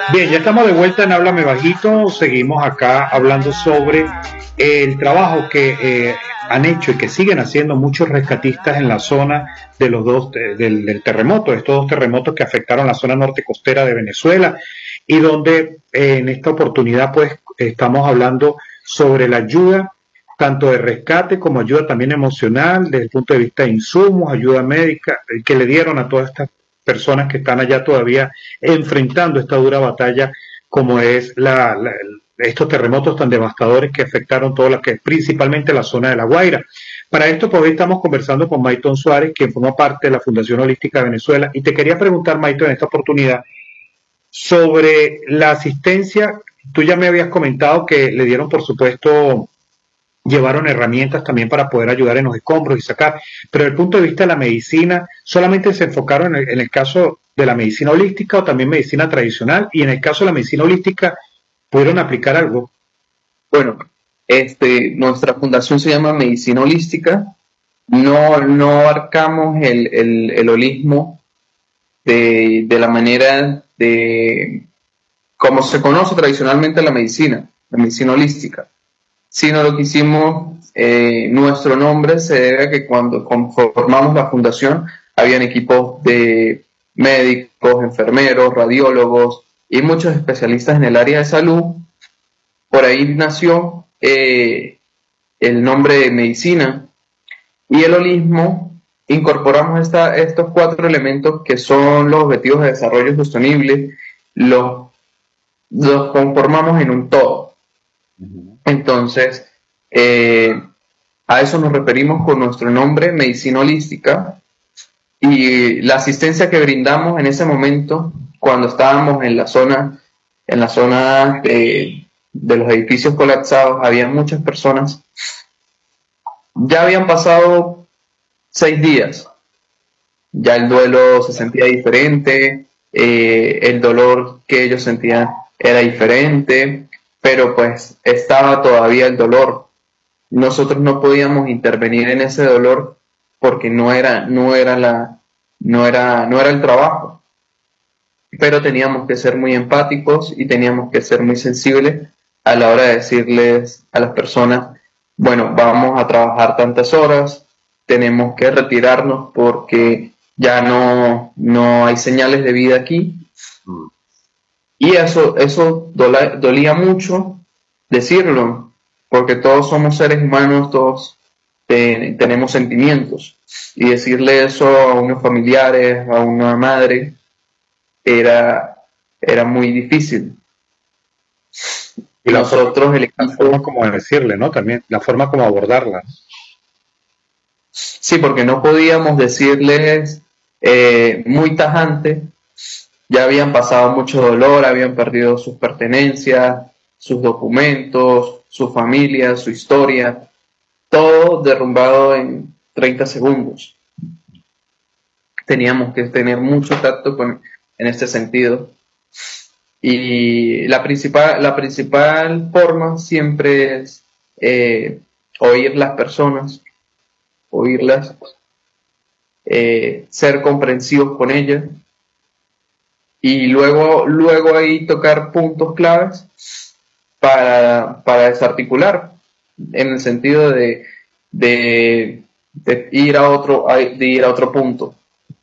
Bien, ya estamos de vuelta en Háblame Bajito. Seguimos acá hablando sobre el trabajo que han hecho y que siguen haciendo muchos rescatistas en la zona de los del terremoto, estos dos terremotos que afectaron la zona norte costera de Venezuela y donde en esta oportunidad pues estamos hablando sobre la ayuda tanto de rescate como ayuda también emocional desde el punto de vista de insumos, ayuda médica que le dieron a todas estas personas que están allá todavía enfrentando esta dura batalla como es estos terremotos tan devastadores que afectaron todo lo que es principalmente la zona de La Guaira. Para esto, pues hoy estamos conversando con Mayton Suárez, quien forma parte de la Fundación Holística de Venezuela, y te quería preguntar, Mayton, en esta oportunidad, sobre la asistencia. Tú ya me habías comentado que le dieron, por supuesto, llevaron herramientas también para poder ayudar en los escombros y sacar, pero desde el punto de vista de la medicina, solamente se enfocaron en el caso de la medicina holística o también medicina tradicional, y en el caso de la medicina holística, ¿pudieron aplicar algo? Bueno, nuestra fundación se llama Medicina Holística. No abarcamos el holismo de la manera de como se conoce tradicionalmente la medicina holística, sino lo que hicimos, nuestro nombre se debe a que cuando conformamos la fundación habían equipos de médicos, enfermeros, radiólogos y muchos especialistas en el área de salud. Por ahí nació el nombre de medicina y el holismo. Incorporamos estos cuatro elementos que son los objetivos de desarrollo sostenible, los, los conformamos en un todo. Entonces, a eso nos referimos con nuestro nombre, medicina holística, y la asistencia que brindamos en ese momento, cuando estábamos en la zona de los edificios colapsados, había muchas personas. Ya habían pasado 6 días, ya el duelo se sentía diferente, el dolor que ellos sentían era diferente, pero pues estaba todavía el dolor. Nosotros no podíamos intervenir en ese dolor porque no era el trabajo, pero teníamos que ser muy empáticos y teníamos que ser muy sensibles a la hora de decirles a las personas, bueno, vamos a trabajar tantas horas, tenemos que retirarnos porque ya no hay señales de vida aquí. Y eso dolía mucho decirlo, porque todos somos seres humanos, todos tenemos sentimientos. Y decirle eso a unos familiares, a una madre, era, era muy difícil. Y Nosotros, el la forma equipo, como de decirle, ¿no? También la forma como abordarla. sí, porque no podíamos decirles muy tajante, ya habían pasado mucho dolor, habían perdido sus pertenencias, sus documentos, su familia, su historia, todo derrumbado en 30 segundos. Teníamos que tener mucho tacto en este sentido. Y la principal forma siempre es oír las personas, oírlas, ser comprensivos con ellas y luego ahí tocar puntos claves para desarticular en el sentido de ir a otro punto.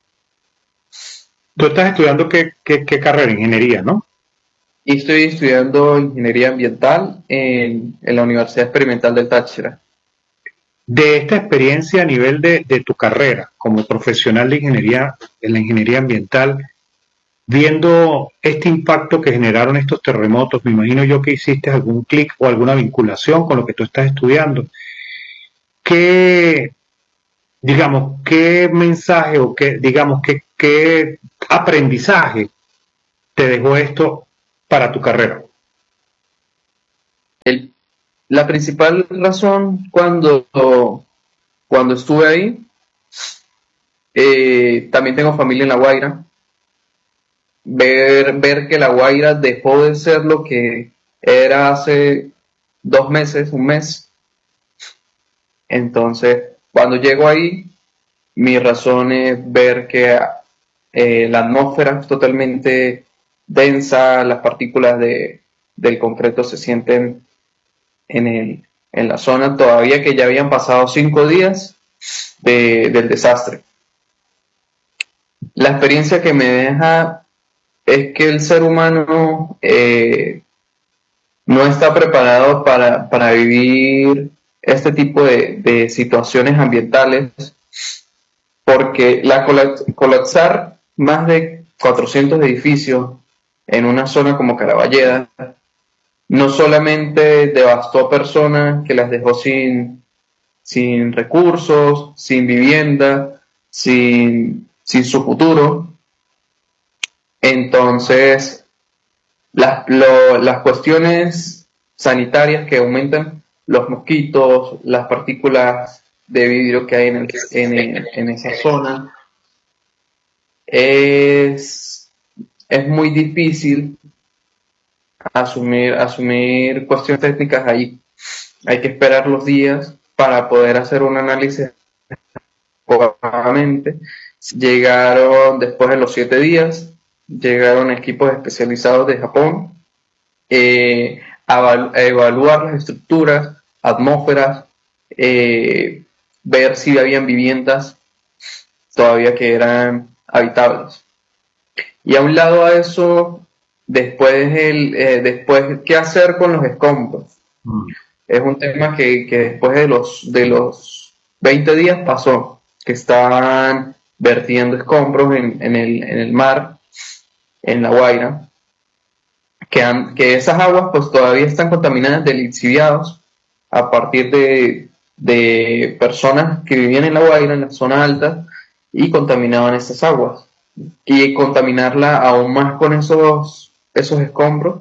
Tú estás estudiando qué carrera, ingeniería, ¿no? Y estoy estudiando ingeniería ambiental en la Universidad Experimental del Táchira. De esta experiencia a nivel de tu carrera como profesional de ingeniería, en la ingeniería ambiental, viendo este impacto que generaron estos terremotos, me imagino yo que hiciste algún clic o alguna vinculación con lo que tú estás estudiando. ¿Qué, digamos, qué mensaje o qué, digamos, qué aprendizaje te dejó esto para tu carrera? El, la principal razón cuando estuve ahí, también tengo familia en La Guaira, ver que La Guaira dejó de ser lo que era hace 2 meses, un mes. Entonces, cuando llego ahí, mi razón es ver que la atmósfera es totalmente densa, las partículas del concreto se sienten en la zona, todavía que ya habían pasado 5 días del desastre. La experiencia que me deja es que el ser humano no está preparado para vivir este tipo de situaciones ambientales, porque colapsar más de 400 edificios en una zona como Caraballeda no solamente devastó a personas que las dejó sin recursos, sin vivienda, sin su futuro. Entonces, las cuestiones sanitarias que aumentan, los mosquitos, las partículas de vidrio que hay en esa zona, es muy difícil asumir cuestiones técnicas ahí. Hay que esperar los días para poder hacer un análisis adecuadamente. Llegaron, después de los 7 días, llegaron equipos especializados de Japón a evaluar las estructuras, atmósferas, ver si habían viviendas todavía que eran habitables. Y a un lado a eso, después ¿qué hacer con los escombros? Es un tema que después de los 20 días pasó, que estaban vertiendo escombros en el mar, en La Guaira, que esas aguas pues todavía están contaminadas de lixiviados a partir de personas que vivían en La Guaira, en la zona alta, y contaminaban esas aguas. Y contaminarla aún más con esos escombros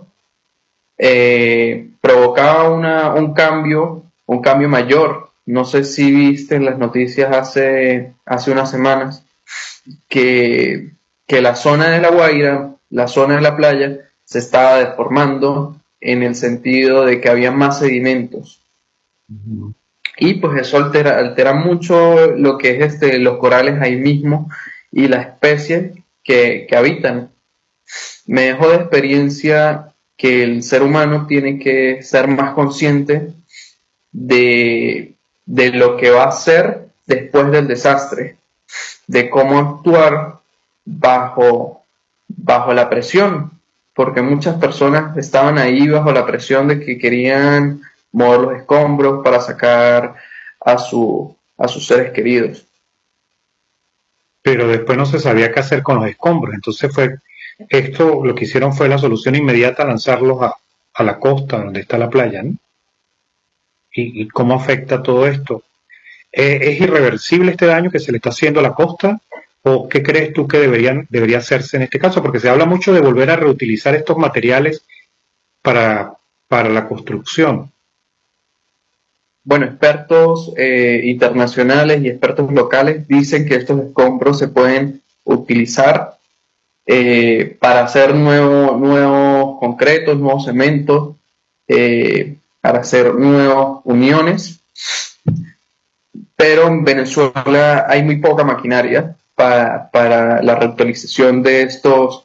provocaba un cambio mayor. No sé si viste en las noticias hace unas semanas que la zona de La Guaira, la zona de la playa, se estaba deformando en el sentido de que había más sedimentos. Y pues eso altera mucho lo que es los corales ahí mismo y las especies que habitan. Me dejó de experiencia que el ser humano tiene que ser más consciente de lo que va a hacer después del desastre, de cómo actuar bajo la presión, porque muchas personas estaban ahí bajo la presión de que querían mover los escombros para sacar a sus seres queridos. Pero después no se sabía qué hacer con los escombros, entonces lo que hicieron fue la solución inmediata, lanzarlos a la costa donde está la playa, ¿no? ¿Y cómo afecta todo esto? ¿Es irreversible este daño que se le está haciendo a la costa? ¿O qué crees tú que debería hacerse en este caso? Porque se habla mucho de volver a reutilizar estos materiales para la construcción. Bueno, expertos internacionales y expertos locales dicen que estos escombros se pueden utilizar para hacer nuevos concretos, nuevos cementos, para hacer nuevas uniones. Pero en Venezuela hay muy poca maquinaria para la reutilización de estos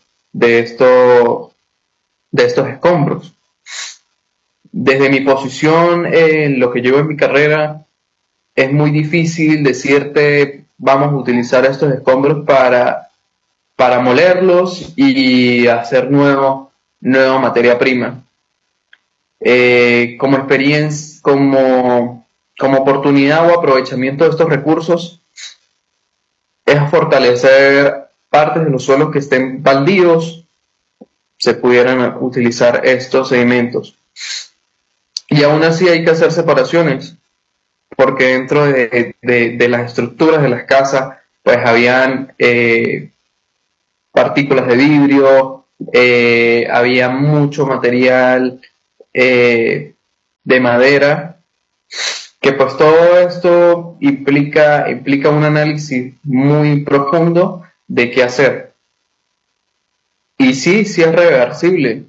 escombros. Desde mi posición, lo que llevo en mi carrera, es muy difícil decirte vamos a utilizar estos escombros para molerlos y hacer nueva materia prima. Como experiencia, como oportunidad o aprovechamiento de estos recursos, es fortalecer partes de los suelos que estén baldíos, se pudieran utilizar estos sedimentos. Y aún así hay que hacer separaciones, porque dentro de las estructuras de las casas, pues habían partículas de vidrio, había mucho material de madera, que pues todo esto implica un análisis muy profundo de qué hacer. Y sí es reversible.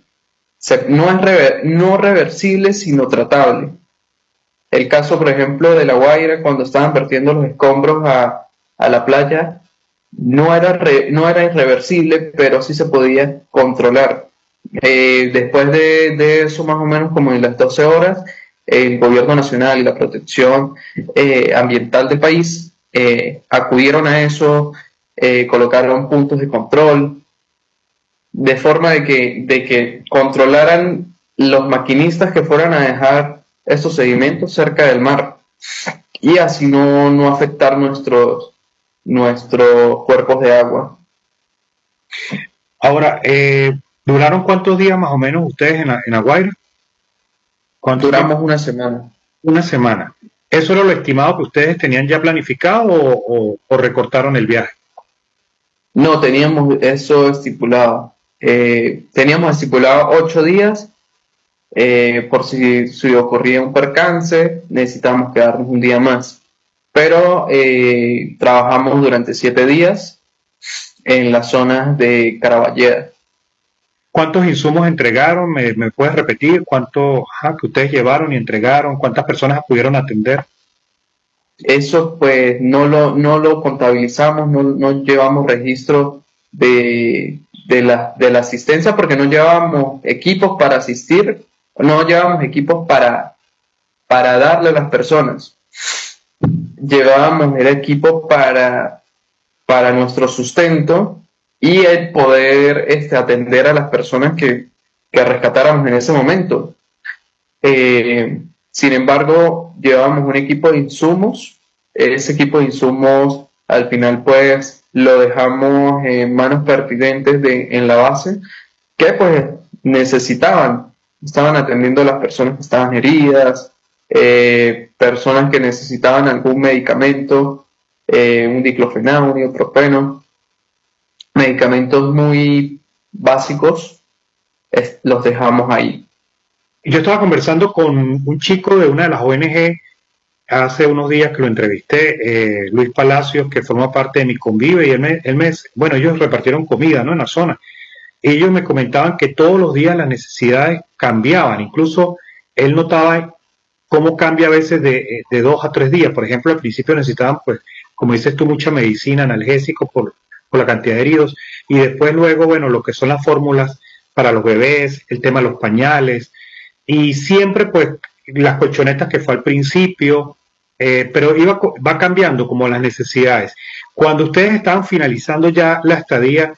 No reversible, sino tratable. El caso, por ejemplo, de La Guaira, cuando estaban vertiendo los escombros a la playa, no era irreversible, pero sí se podía controlar. Después de eso, más o menos como en las 12 horas, el gobierno nacional y la protección ambiental del país acudieron a eso, colocaron puntos de control, de forma de que controlaran los maquinistas que fueran a dejar estos sedimentos cerca del mar y así no afectar nuestros cuerpos de agua. Ahora, ¿duraron cuántos días más o menos ustedes en La Guaira? ¿Cuánto tiempo? Duramos una semana. Una semana. ¿Eso era lo estimado que ustedes tenían ya planificado o recortaron el viaje? No teníamos eso estipulado. Teníamos estipulado 8 días. Por si ocurría un percance, necesitábamos quedarnos un día más. Pero trabajamos durante 7 días en las zonas de Caraballeda. ¿Cuántos insumos entregaron? ¿Me puedes repetir? ¿Cuánto que ustedes llevaron y entregaron? ¿Cuántas personas pudieron atender? Eso pues no lo contabilizamos, no llevamos registro de la asistencia porque no llevábamos equipos para asistir, no llevábamos equipos para darle a las personas. Llevábamos el equipo para nuestro sustento y el poder atender a las personas que rescatáramos en ese momento. Sin embargo, llevábamos un equipo de insumos. Ese equipo de insumos al final pues lo dejamos en manos pertinentes en la base que pues estaban atendiendo a las personas que estaban heridas, personas que necesitaban algún medicamento, un diclofenac, un ibuprofeno, medicamentos muy básicos, los dejamos ahí. Yo estaba conversando con un chico de una de las ONG hace unos días que lo entrevisté, Luis Palacios, que forma parte de mi convive, y bueno, ellos repartieron comida, ¿no? En la zona. Ellos me comentaban que todos los días las necesidades cambiaban, incluso él notaba cómo cambia a veces de 2 a 3 días. Por ejemplo, al principio necesitaban, pues, como dices tú, mucha medicina, analgésico por la cantidad de heridos, y después luego, bueno, lo que son las fórmulas para los bebés, el tema de los pañales, y siempre, pues, las colchonetas que fue al principio, pero va cambiando como las necesidades. Cuando ustedes estaban finalizando ya la estadía,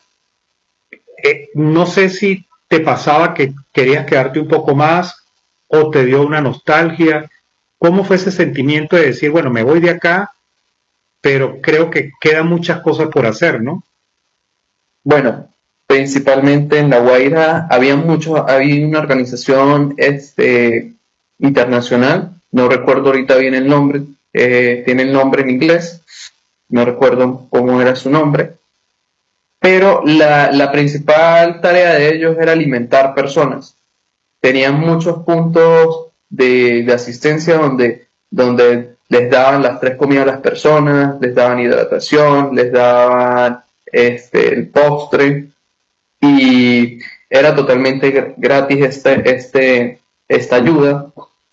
no sé si te pasaba que querías quedarte un poco más o te dio una nostalgia. ¿Cómo fue ese sentimiento de decir, bueno, me voy de acá, pero creo que quedan muchas cosas por hacer, ¿no? Bueno, principalmente en La Guaira había una organización internacional, no recuerdo ahorita bien el nombre, tiene el nombre en inglés, no recuerdo cómo era su nombre, pero la principal tarea de ellos era alimentar personas. Tenían muchos puntos de asistencia donde les daban las 3 comidas a las personas, les daban hidratación, les daban el postre, y era totalmente gratis esta ayuda.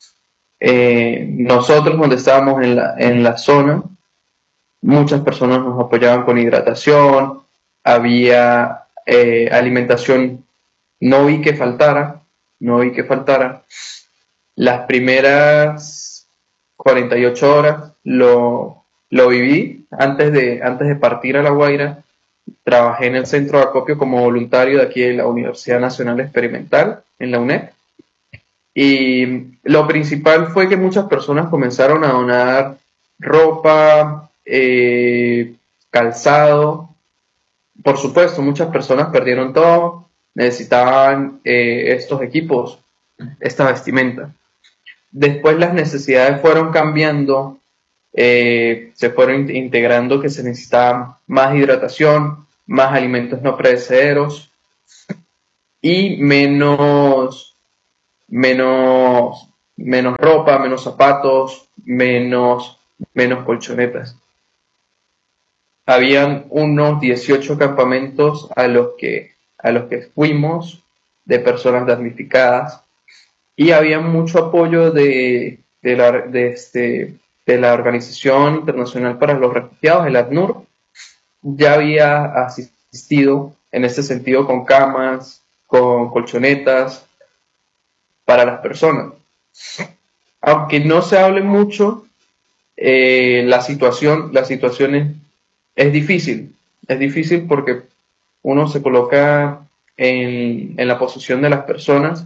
Nosotros, donde estábamos en la zona, muchas personas nos apoyaban con hidratación, había alimentación, no vi que faltara. Las primeras 48 horas lo viví antes de partir a La Guaira. Trabajé en el centro de acopio como voluntario de aquí de la Universidad Nacional Experimental, en la UNED. Y lo principal fue que muchas personas comenzaron a donar ropa, calzado. Por supuesto, muchas personas perdieron todo, necesitaban estos equipos, esta vestimenta. Después las necesidades fueron cambiando, se fueron integrando que se necesitaba más hidratación, más alimentos no perecederos y menos ropa, menos zapatos, menos colchonetas. Habían unos 18 campamentos a los que fuimos, de personas damnificadas, y había mucho apoyo de la Organización Internacional para los Refugiados, el ACNUR. Ya había asistido en este sentido con camas, con colchonetas para las personas. Aunque no se hable mucho, la situación es difícil porque uno se coloca en la posición de las personas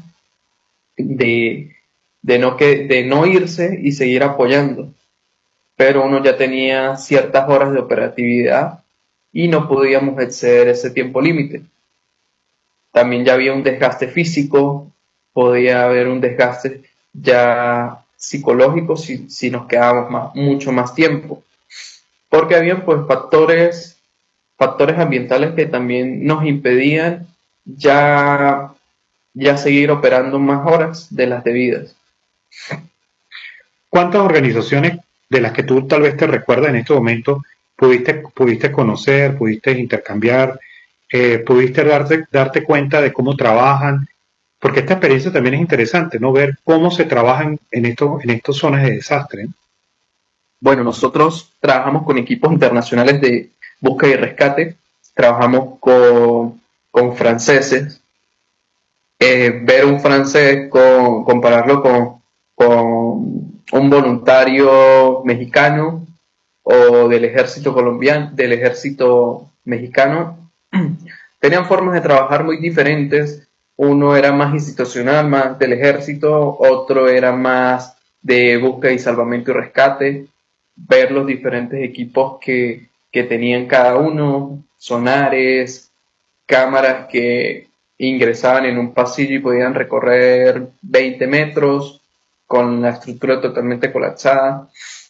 de no irse y seguir apoyando, pero uno ya tenía ciertas horas de operatividad y no podíamos exceder ese tiempo límite. También ya había un desgaste físico, podía haber un desgaste ya psicológico si nos quedábamos mucho más tiempo, porque habían pues factores ambientales que también nos impedían ya seguir operando más horas de las debidas. ¿Cuántas organizaciones de las que tú tal vez te recuerdas en este momento pudiste conocer, pudiste intercambiar, pudiste darte cuenta de cómo trabajan? Porque esta experiencia también es interesante, ¿no? Ver cómo se trabajan en estas zonas de desastre. Bueno, nosotros trabajamos con equipos internacionales de búsqueda y rescate, trabajamos con franceses. Ver un francés, compararlo con un voluntario mexicano o del ejército colombiano, del ejército mexicano, tenían formas de trabajar muy diferentes. Uno era más institucional, más del ejército, otro era más de búsqueda y salvamento y rescate. Ver los diferentes equipos que tenían cada uno, sonares, cámaras que ingresaban en un pasillo y podían recorrer 20 metros con la estructura totalmente colapsada.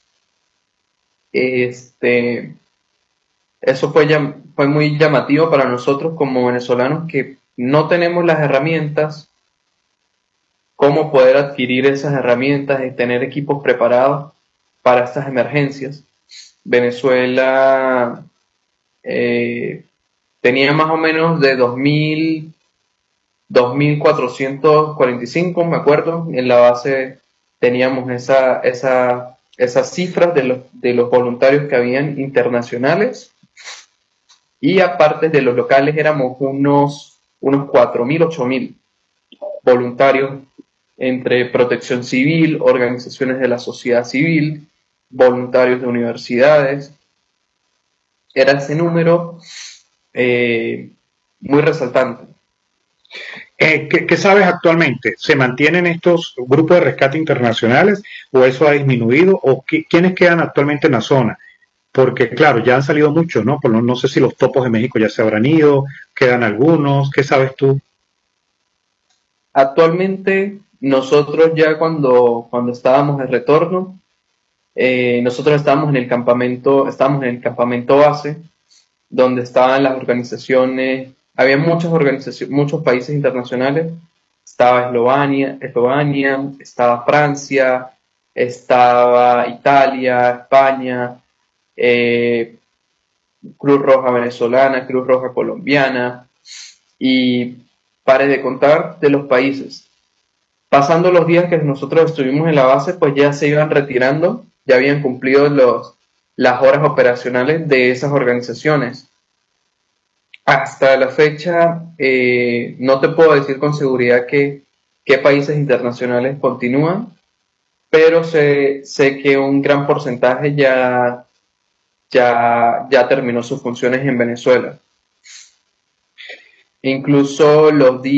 Eso fue muy llamativo para nosotros como venezolanos, que no tenemos las herramientas, cómo poder adquirir esas herramientas y tener equipos preparados para estas emergencias. Venezuela tenía más o menos de 2.445, me acuerdo. En la base teníamos esas cifras de los voluntarios que habían internacionales, y aparte de los locales éramos unos 4.000, 8.000 voluntarios entre protección civil, organizaciones de la sociedad civil, voluntarios de universidades. Era ese número muy resaltante. ¿Qué sabes actualmente? ¿Se mantienen estos grupos de rescate internacionales o eso ha disminuido? ¿O quiénes quedan actualmente en la zona? Porque claro, ya han salido muchos, ¿no? No sé si los topos de México ya se habrán ido, quedan algunos. ¿Qué sabes tú? Actualmente nosotros ya cuando estábamos de retorno, nosotros estábamos en el campamento base, donde estaban las organizaciones. Había muchas organizaciones, muchos países internacionales. Estaba Eslovenia, estaba Francia, estaba Italia, España, Cruz Roja venezolana, Cruz Roja colombiana, y pare de contar de los países. Pasando los días que nosotros estuvimos en la base, pues ya se iban retirando, ya habían cumplido las horas operacionales de esas organizaciones. Hasta la fecha, no te puedo decir con seguridad qué países internacionales continúan, pero sé que un gran porcentaje ya terminó sus funciones en Venezuela. Incluso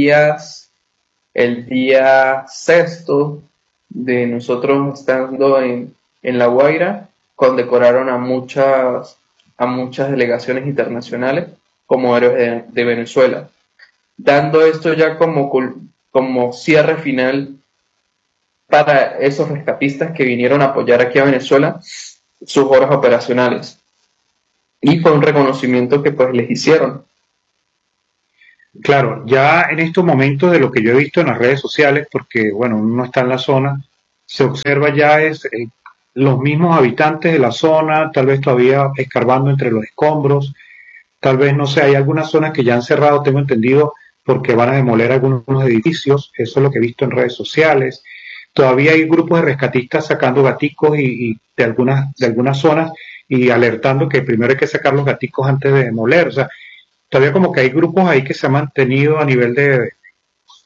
el día sexto de nosotros estando en La Guaira, condecoraron a muchas delegaciones internacionales como héroes de Venezuela, dando esto ya como cierre final para esos rescatistas que vinieron a apoyar aquí a Venezuela sus horas operacionales. Y fue un reconocimiento que pues les hicieron. Claro, ya en estos momentos, de lo que yo he visto en las redes sociales, porque bueno, uno no está en la zona, se observa ya los mismos habitantes de la zona, tal vez todavía escarbando entre los escombros. Tal vez, no sé, hay algunas zonas que ya han cerrado, tengo entendido, porque van a demoler algunos edificios. Eso es lo que he visto en redes sociales. Todavía hay grupos de rescatistas sacando gaticos y de algunas zonas y alertando que primero hay que sacar los gaticos antes de demoler. O sea, todavía como que hay grupos ahí que se han mantenido a nivel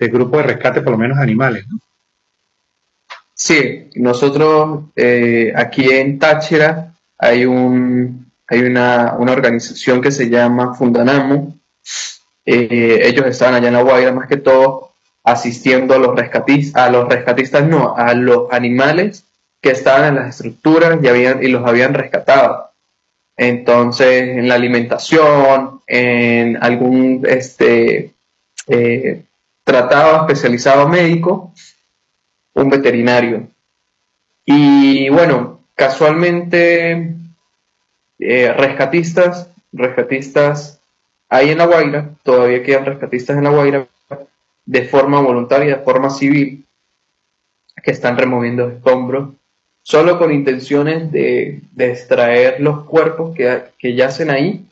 del grupo de rescate, por lo menos de animales, ¿no? Sí, nosotros aquí en Táchira hay una organización que se llama Fundanamo. Ellos estaban allá en La Guaira más que todo asistiendo a los rescatistas no, a los animales que estaban en las estructuras y los habían rescatado. Entonces, en la alimentación, en algún tratado especializado médico, un veterinario. Y bueno, casualmente, rescatistas hay en La Guaira, todavía quedan rescatistas en La Guaira, de forma voluntaria, de forma civil, que están removiendo escombros, solo con intenciones de extraer los cuerpos que yacen ahí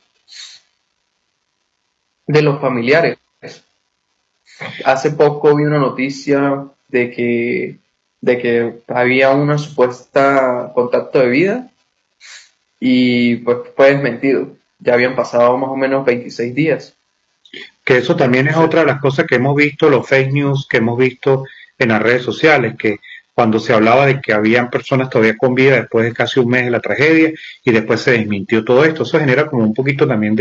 de los familiares. Hace poco vi una noticia de que había una supuesta contacto de vida y pues fue desmentido. Ya habían pasado más o menos 26 días. Que eso también es otra de las cosas que hemos visto, los fake news que hemos visto en las redes sociales, que cuando se hablaba de que habían personas todavía con vida después de casi un mes de la tragedia y después se desmintió todo esto, eso genera como un poquito también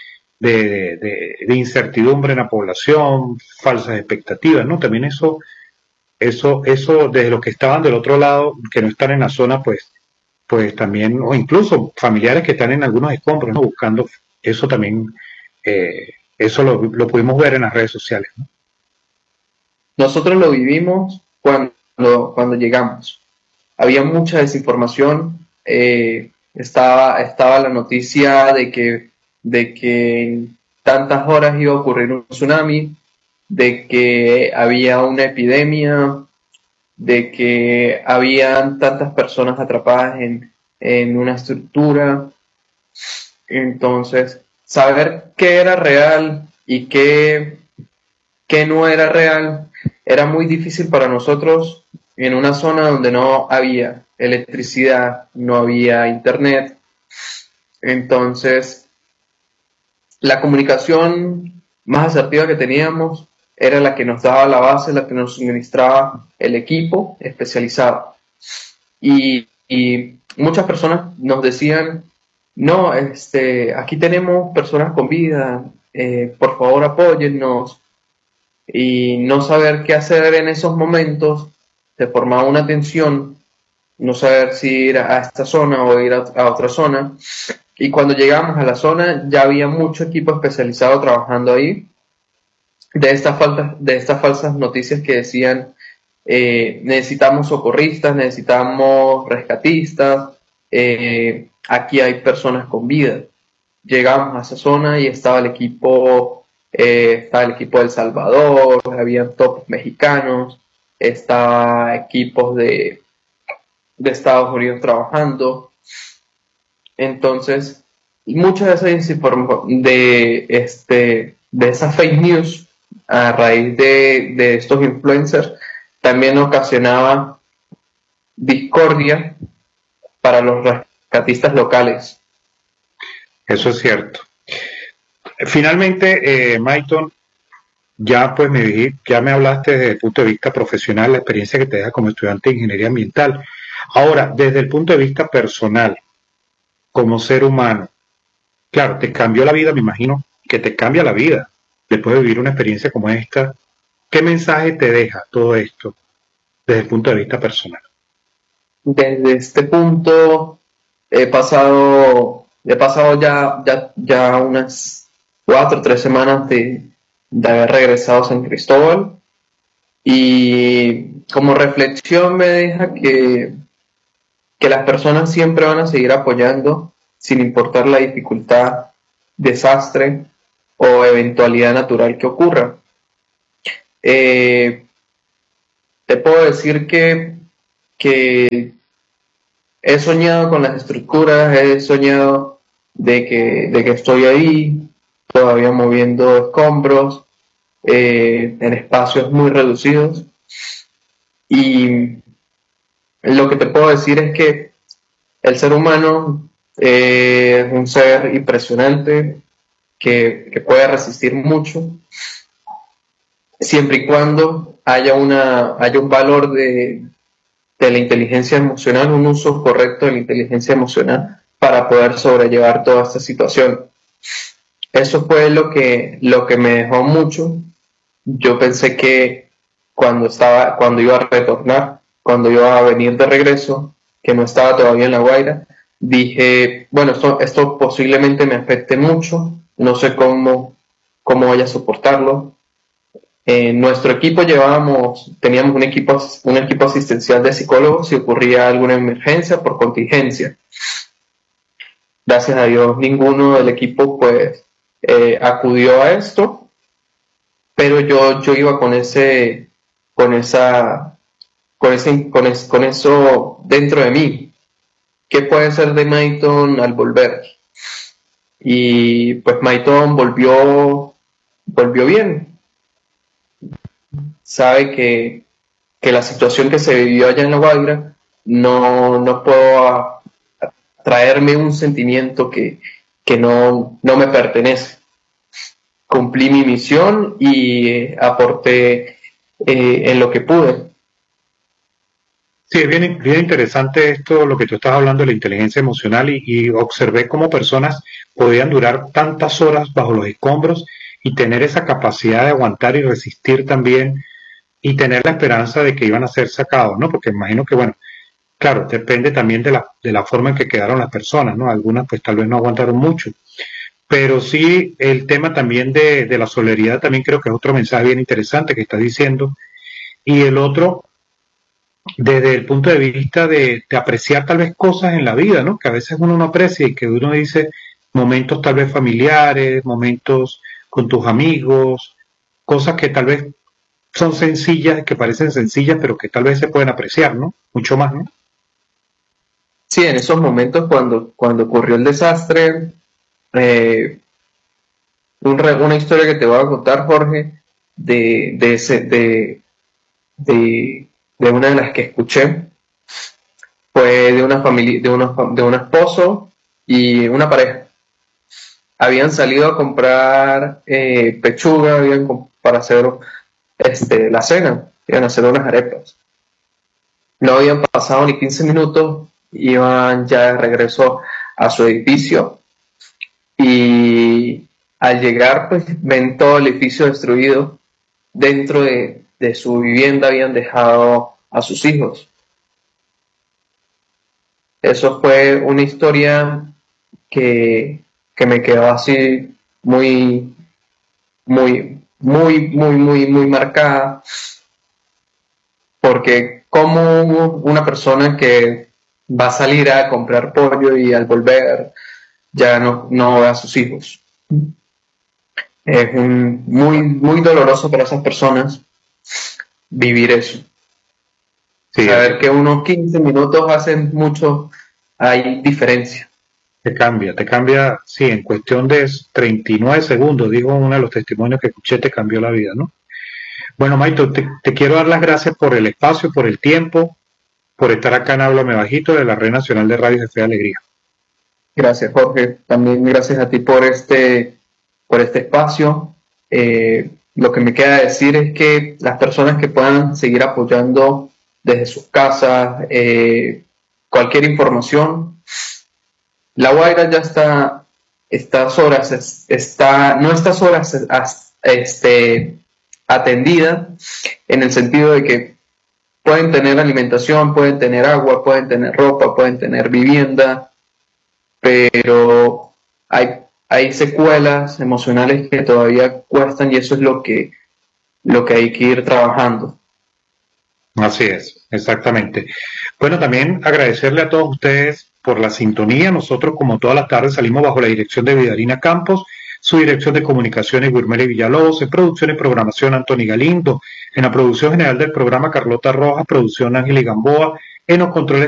de incertidumbre en la población, falsas expectativas, ¿no? También eso desde los que estaban del otro lado, que no están en la zona, pues también, o incluso familiares que están en algunos escombros, ¿no? Buscando, eso también, eso lo pudimos ver en las redes sociales, ¿no? Nosotros lo vivimos cuando llegamos. Había mucha desinformación. Estaba la noticia de que en tantas horas iba a ocurrir un tsunami, de que había una epidemia, de que habían tantas personas atrapadas en una estructura. Entonces, saber qué era real y qué no era real era muy difícil para nosotros en una zona donde no había electricidad, no había internet. Entonces, la comunicación más asertiva que teníamos era la que nos daba la base, la que nos suministraba el equipo especializado. Y muchas personas nos decían, no, aquí tenemos personas con vida, por favor apóyennos. Y no saber qué hacer en esos momentos, se formaba una tensión, no saber si ir a esta zona o ir a otra zona. Y cuando llegamos a la zona ya había mucho equipo especializado trabajando ahí, de estas falsas noticias que decían necesitamos socorristas, necesitamos rescatistas, aquí hay personas con vida. Llegamos a esa zona y estaba el equipo de El Salvador, había tops mexicanos, estaba equipos de Estados Unidos trabajando. Entonces, muchas de de esas fake news a raíz de estos influencers también ocasionaba discordia para los rescatistas locales. Eso es cierto. Finalmente, Maiton, ya pues ya me hablaste desde el punto de vista profesional, la experiencia que te deja como estudiante de ingeniería ambiental. Ahora, desde el punto de vista personal, como ser humano, claro, te cambió la vida, me imagino que te cambia la vida después de vivir una experiencia como esta. ¿Qué mensaje te deja todo esto desde el punto de vista personal? Desde este punto he pasado ya unas 4 o 3 semanas de haber regresado a San Cristóbal, y como reflexión me deja que las personas siempre van a seguir apoyando sin importar la dificultad, desastre o eventualidad natural que ocurra. Eh, Te puedo decir que he soñado con las estructuras, he soñado de que estoy ahí, todavía moviendo escombros, en espacios muy reducidos. Y lo que te puedo decir es que el ser humano es un ser impresionante que puede resistir mucho. siempre y cuando haya un valor de la inteligencia emocional, un uso correcto de la inteligencia emocional para poder sobrellevar toda esta situación. Eso fue lo que me dejó mucho. Yo pensé que cuando iba a retornar, cuando iba a venir de regreso, que no estaba todavía en La Guaira, dije, bueno, esto posiblemente me afecte mucho, no sé cómo vaya a soportarlo. En nuestro equipo teníamos un equipo asistencial de psicólogos si ocurría alguna emergencia por contingencia. Gracias a Dios ninguno del equipo pues acudió a esto, pero yo iba con eso dentro de mí. ¿Qué puede ser de Mayton al volver? Y pues Mayton volvió bien. Sabe que la situación que se vivió allá en La Guaira no puedo traerme un sentimiento que no me pertenece. Cumplí mi misión y aporté en lo que pude. Sí, es bien, bien interesante esto, lo que tú estás hablando de la inteligencia emocional y observé cómo personas podían durar tantas horas bajo los escombros y tener esa capacidad de aguantar y resistir también y tener la esperanza de que iban a ser sacados, ¿no? Porque imagino que, bueno, claro, depende también de la forma en que quedaron las personas, ¿no? Algunas pues tal vez no aguantaron mucho, pero sí el tema también de la solidaridad también creo que es otro mensaje bien interesante que estás diciendo. Y el otro, desde el punto de vista de apreciar tal vez cosas en la vida, ¿no? Que a veces uno no aprecia y que uno dice momentos tal vez familiares, momentos con tus amigos, cosas que tal vez son sencillas, que parecen sencillas, pero que tal vez se pueden apreciar, ¿no? Mucho más, ¿no? Sí, en esos momentos cuando ocurrió el desastre, una historia que te voy a contar, Jorge, de una de las que escuché, fue de una familia, de un esposo y una pareja. Habían salido a comprar pechuga, para hacer la cena, iban a hacer unas arepas. No habían pasado ni 15 minutos, iban ya de regreso a su edificio y al llegar pues ven todo el edificio destruido. Dentro de su vivienda habían dejado a sus hijos. Eso fue una historia que me quedó así muy, muy, muy, muy, muy, muy marcada, porque como una persona que va a salir a comprar pollo y al volver ya no ve a sus hijos. Es muy, muy doloroso para esas personas vivir eso. Sí, saber que unos 15 minutos hacen mucho, hay diferencia. Te cambia, sí, en cuestión de 39 segundos, digo, uno de los testimonios que escuché, te cambió la vida, ¿no? Bueno, Maito, te quiero dar las gracias por el espacio, por el tiempo, por estar acá en Háblame Bajito de la Red Nacional de Radio de Fe y Alegría. Gracias, Jorge. También gracias a ti por este espacio. Lo que me queda decir es que las personas que puedan seguir apoyando desde sus casas, cualquier información, La Guaira ya está, estas horas, no estas horas atendida, en el sentido de que pueden tener alimentación, pueden tener agua, pueden tener ropa, pueden tener vivienda, pero hay secuelas emocionales que todavía cuestan y eso es lo que hay que ir trabajando. Así es, exactamente. Bueno, también agradecerle a todos ustedes por la sintonía. Nosotros, como todas las tardes, salimos bajo la dirección de Vidalina Campos, su dirección de comunicaciones, Guilmerey Villalobos, en producción y programación, Anthony Galindo, en la producción general del programa, Carlota Rojas, producción Ángel y Gamboa, en los controles